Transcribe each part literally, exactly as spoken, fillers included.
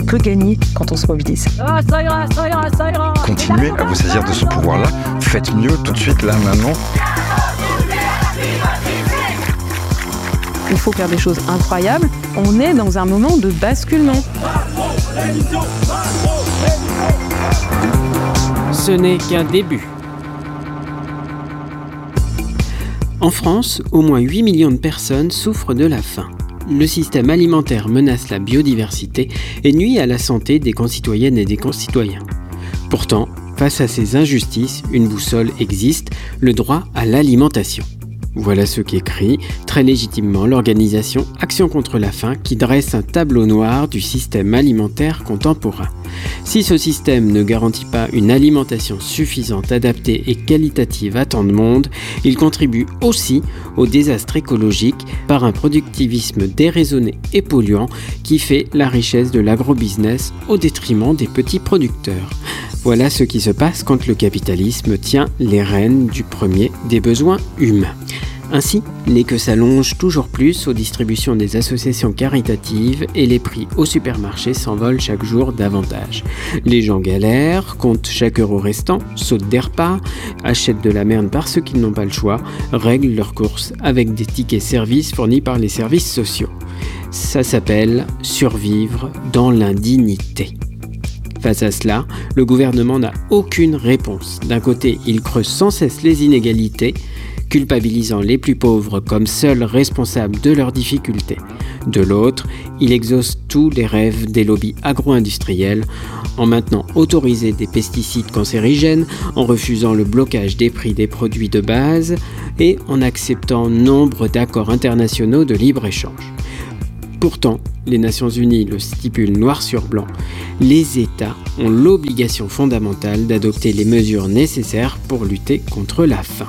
peut gagner quand on se mobilise. Ah, ça ira, ça ira, ça ira. Continuez à vous saisir de ce pouvoir-là. Faites mieux tout de suite, là, maintenant. Il faut faire des choses incroyables. On est dans un moment de basculement. Ce n'est qu'un début. En France, au moins huit millions de personnes souffrent de la faim. Le système alimentaire menace la biodiversité et nuit à la santé des concitoyennes et des concitoyens. Pourtant, face à ces injustices, une boussole existe, le droit à l'alimentation. Voilà ce qu'écrit, très légitimement, l'organisation Action contre la faim qui dresse un tableau noir du système alimentaire contemporain. Si ce système ne garantit pas une alimentation suffisante, adaptée et qualitative à tant de monde, il contribue aussi au désastre écologique par un productivisme déraisonné et polluant qui fait la richesse de l'agrobusiness au détriment des petits producteurs. Voilà ce qui se passe quand le capitalisme tient les rênes du premier des besoins humains. Ainsi, les queues s'allongent toujours plus aux distributions des associations caritatives et les prix au supermarché s'envolent chaque jour davantage. Les gens galèrent, comptent chaque euro restant, sautent des repas, achètent de la merde parce qu'ils n'ont pas le choix, règlent leurs courses avec des tickets services fournis par les services sociaux. Ça s'appelle survivre dans l'indignité. Face à cela, le gouvernement n'a aucune réponse. D'un côté, il creuse sans cesse les inégalités, culpabilisant les plus pauvres comme seuls responsables de leurs difficultés. De l'autre, il exauce tous les rêves des lobbies agro-industriels en maintenant autorisés des pesticides cancérigènes, en refusant le blocage des prix des produits de base et en acceptant nombre d'accords internationaux de libre-échange. Pourtant, les Nations Unies le stipulent noir sur blanc, les États ont l'obligation fondamentale d'adopter les mesures nécessaires pour lutter contre la faim.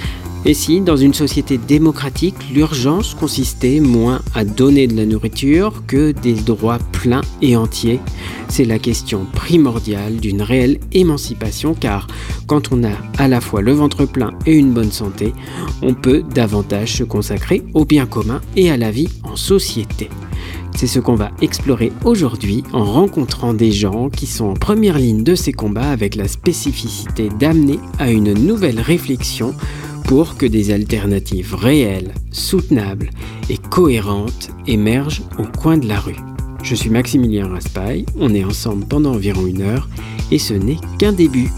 Et si, dans une société démocratique, l'urgence consistait moins à donner de la nourriture que des droits pleins et entiers? C'est la question primordiale d'une réelle émancipation, car quand on a à la fois le ventre plein et une bonne santé, on peut davantage se consacrer au bien commun et à la vie en société. C'est ce qu'on va explorer aujourd'hui en rencontrant des gens qui sont en première ligne de ces combats avec la spécificité d'amener à une nouvelle réflexion pour que des alternatives réelles, soutenables et cohérentes émergent au coin de la rue. Je suis Maximilien Raspail, on est ensemble pendant environ une heure et ce n'est qu'un début.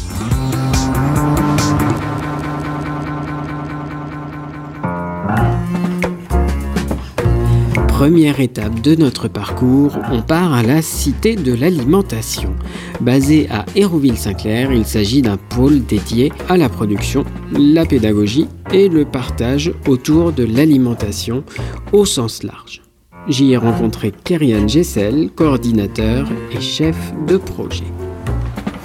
Première étape de notre parcours, on part à la Cité de l'Alimentation. Basé à Hérouville-Saint-Clair, il s'agit d'un pôle dédié à la production, la pédagogie et le partage autour de l'alimentation au sens large. J'y ai rencontré Kerianne Gessel, coordinateur et chef de projet.